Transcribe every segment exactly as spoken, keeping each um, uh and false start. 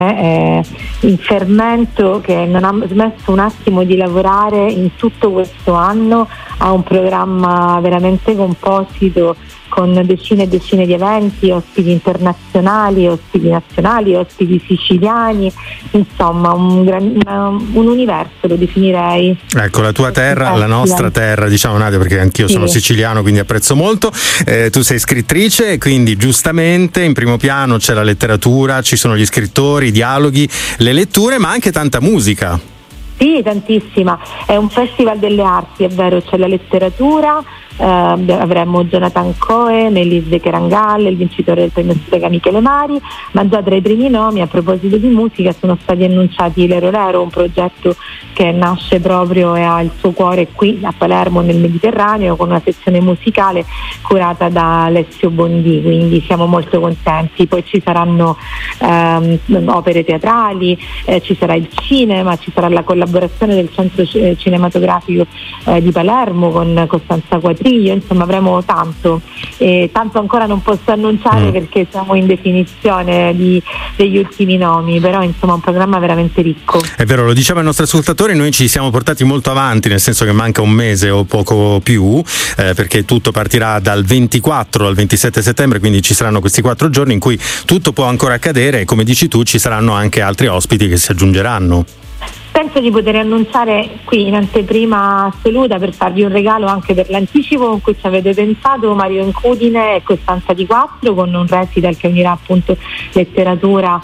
è in fermento, che non ha smesso un attimo di lavorare in tutto questo anno a un programma veramente composito, con decine e decine di eventi, ospiti internazionali, ospiti nazionali, ospiti siciliani, insomma un, gran, una, un universo, lo definirei. Ecco, la tua terra, la nostra terra, diciamo, Nadia, perché anch'io sì. sono siciliano, quindi apprezzo molto. Eh, tu sei scrittrice, quindi giustamente in primo piano c'è la letteratura, ci sono gli scrittori, i dialoghi, le letture, ma anche tanta musica. Sì, tantissima. È un festival delle arti, è vero, c'è la letteratura. Uh, avremo Jonathan Cohen, Elise Kerangal, il vincitore del premio Strega Michele Mari, ma già tra i primi nomi, a proposito di musica, sono stati annunciati Lero Lero, un progetto che nasce proprio e ha il suo cuore qui a Palermo nel Mediterraneo, con una sezione musicale curata da Alessio Bondi, quindi siamo molto contenti. Poi ci saranno um, opere teatrali, eh, ci sarà il cinema, ci sarà la collaborazione del Centro Cinematografico eh, di Palermo con Costanza Quattrini. Insomma, avremo tanto, e tanto ancora non posso annunciare mm. perché siamo in definizione di, degli ultimi nomi, però insomma un programma veramente ricco. È vero, lo diceva il nostro ascoltatore, noi ci siamo portati molto avanti, nel senso che manca un mese o poco più, eh, perché tutto partirà dal ventiquattro al ventisette settembre, quindi ci saranno questi quattro giorni in cui tutto può ancora accadere e, come dici tu, ci saranno anche altri ospiti che si aggiungeranno. Penso di poter annunciare qui in anteprima assoluta, per farvi un regalo anche per l'anticipo con cui ci avete pensato, Mario Incudine e Costanza Di Quattro, con un recital che unirà appunto letteratura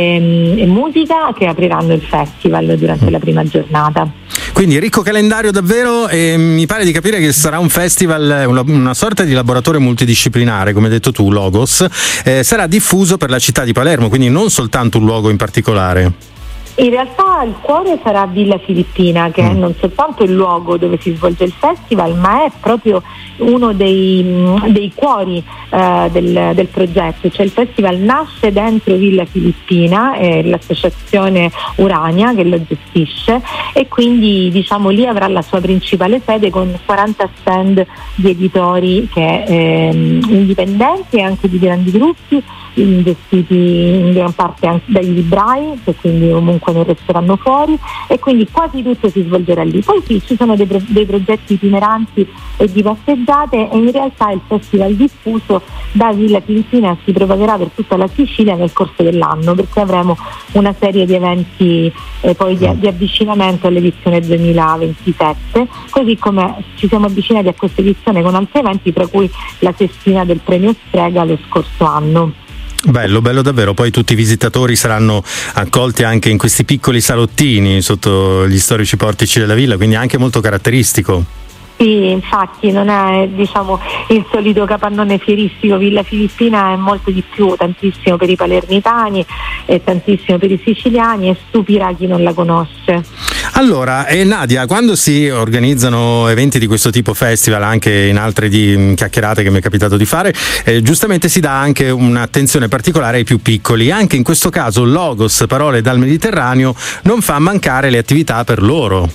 e, e musica, che apriranno il festival durante la prima giornata. Quindi ricco calendario davvero, e mi pare di capire che sarà un festival, una, una sorta di laboratorio multidisciplinare, come hai detto tu, Logos, eh, sarà diffuso per la città di Palermo, quindi non soltanto un luogo in particolare. In realtà il cuore sarà Villa Filippina, che mm. è non soltanto il luogo dove si svolge il festival, ma è proprio uno dei, dei cuori eh, del, del progetto. Cioè il festival nasce dentro Villa Filippina, è l'associazione Urania che lo gestisce, e quindi diciamo lì avrà la sua principale sede con quaranta stand di editori che, eh, indipendenti e anche di grandi gruppi, investiti in gran parte anche dai librai, che quindi comunque non resteranno fuori, e quindi quasi tutto si svolgerà lì. Poi sì, ci sono dei, pro- dei progetti itineranti e di passeggiate, e in realtà il festival diffuso da Villa Filippina si propagherà per tutta la Sicilia nel corso dell'anno, perché avremo una serie di eventi eh, poi di, di avvicinamento all'edizione duemilaventisette, così come ci siamo avvicinati a questa edizione con altri eventi, tra cui la sestina del premio Strega lo scorso anno. Bello, bello davvero. Poi tutti i visitatori saranno accolti anche in questi piccoli salottini sotto gli storici portici della villa, quindi anche molto caratteristico. Sì, infatti non è, diciamo, il solito capannone fieristico. Villa Filippina è molto di più, tantissimo per i palermitani e tantissimo per i siciliani, e stupirà chi non la conosce. Allora, eh, Nadia, quando si organizzano eventi di questo tipo, festival, anche in altre di chiacchierate che mi è capitato di fare, eh, giustamente si dà anche un'attenzione particolare ai più piccoli. Anche in questo caso Logos, Parole dal Mediterraneo, non fa mancare le attività per loro.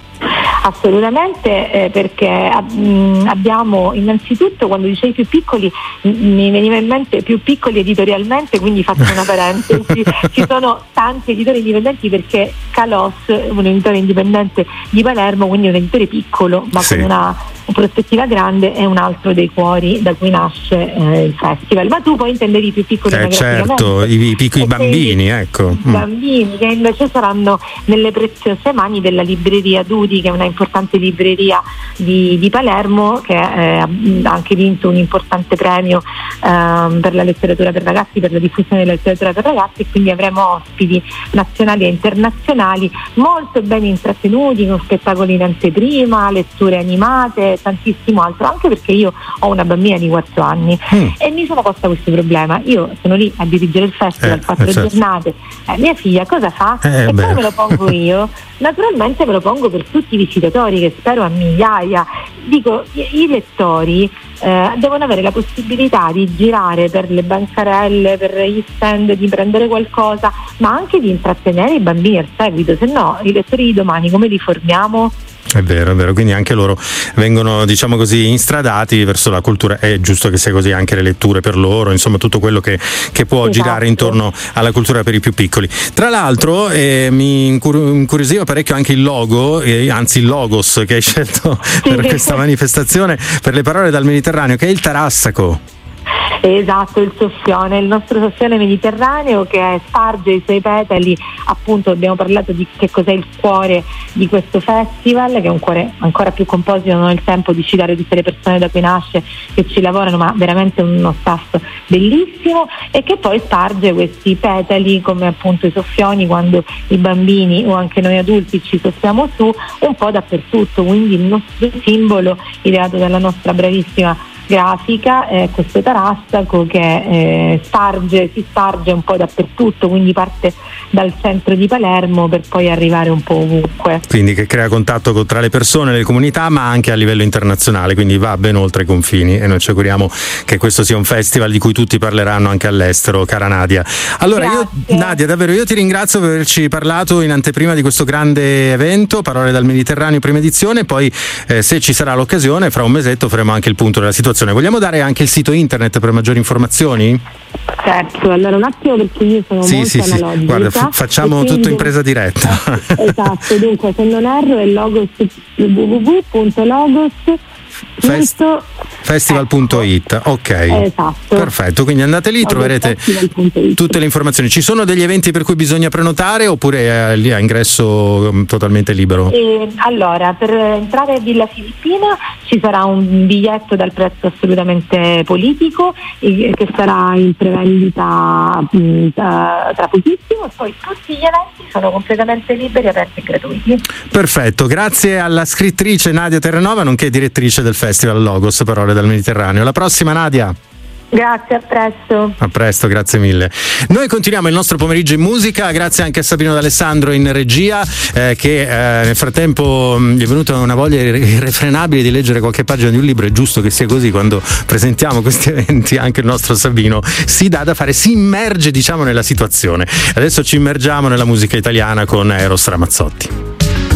Assolutamente, eh, perché mh, abbiamo innanzitutto, quando dicevi più piccoli, mh, mi veniva in mente più piccoli editorialmente, quindi faccio una parentesi. Ci sono tanti editori indipendenti, perché Calos, un editore indipendente di Palermo, quindi un editore piccolo ma sì, con una prospettiva grande, è un altro dei cuori da cui nasce eh, il festival. Ma tu poi intendevi più piccoli, eh, certo, i, i piccoli bambini, ecco. I bambini che invece saranno nelle preziose mani della libreria Dudi, che è una importante libreria di, di Palermo, che eh, ha anche vinto un importante premio eh, per la letteratura per ragazzi, per la diffusione della letteratura per ragazzi, e quindi avremo ospiti nazionali e internazionali molto ben intrattenuti, con spettacoli in anteprima, letture animate, tantissimo altro, anche perché io ho una bambina di quattro anni mm. e mi sono posta questo problema. Io sono lì a dirigere il festival, eh, quattro eh, certo. giornate, eh, mia figlia cosa fa? Eh, e beh. Poi me lo pongo io. Naturalmente me lo pongo per tutti i visitatori, che spero a migliaia. Dico, i, i lettori eh, devono avere la possibilità di girare per le bancarelle, per gli stand, di prendere qualcosa, ma anche di intrattenere i bambini al seguito, se no i lettori di domani come li formiamo? È vero, è vero, quindi anche loro vengono, diciamo così, instradati verso la cultura. È giusto che sia così, anche le letture per loro, insomma tutto quello che, che può esatto. girare intorno alla cultura per i più piccoli. Tra l'altro eh, mi incuriosiva parecchio anche il logo, eh, anzi il logos che hai scelto per questa manifestazione, per le parole dal Mediterraneo, che è il tarassaco. Esatto, il soffione, il nostro soffione mediterraneo che sparge i suoi petali, appunto abbiamo parlato di che cos'è il cuore di questo festival, che è un cuore ancora più composito, non ho il tempo di citare tutte le persone da cui nasce che ci lavorano, ma veramente uno staff bellissimo, e che poi sparge questi petali come appunto i soffioni quando i bambini o anche noi adulti ci soffiamo su un po' dappertutto, quindi il nostro simbolo ideato dalla nostra bravissima grafica è questo tarassaco che eh, sparge, si sparge un po' dappertutto, quindi parte dal centro di Palermo per poi arrivare un po' ovunque. Quindi che crea contatto con, tra le persone, le comunità, ma anche a livello internazionale, quindi va ben oltre i confini, e noi ci auguriamo che questo sia un festival di cui tutti parleranno anche all'estero, cara Nadia. Allora io, Nadia, davvero io ti ringrazio per averci parlato in anteprima di questo grande evento, Parole dal Mediterraneo, prima edizione, poi eh, se ci sarà l'occasione fra un mesetto faremo anche il punto della situazione. Vogliamo dare anche il sito internet per maggiori informazioni? Certo, allora un attimo perché io sono sì, molto sì, analogica. Sì, guarda, f- facciamo tutto in presa diretta. Esatto, dunque se non erro è logos w w w punto logos Fest- festival punto it. Ok, esatto. Perfetto, quindi andate lì, troverete tutte le informazioni. Ci sono degli eventi per cui bisogna prenotare oppure è lì a ingresso totalmente libero? E, allora, per entrare a Villa Filippina ci sarà un biglietto dal prezzo assolutamente politico eh, che sarà in prevendita mh, tra, tra pochissimo, e poi tutti gli eventi sono completamente liberi, aperti e gratuiti. Perfetto, grazie alla scrittrice Nadia Terranova, nonché direttrice del Festival Logos Parole dal Mediterraneo. Alla prossima, Nadia. Grazie, a presto. A presto, grazie mille. Noi continuiamo il nostro pomeriggio in musica, grazie anche a Sabino D'Alessandro in regia, eh, che eh, nel frattempo mh, gli è venuta una voglia irrefrenabile di leggere qualche pagina di un libro. È giusto che sia così, quando presentiamo questi eventi anche il nostro Sabino si dà da fare, si immerge diciamo nella situazione. Adesso ci immergiamo nella musica italiana con Eros Ramazzotti.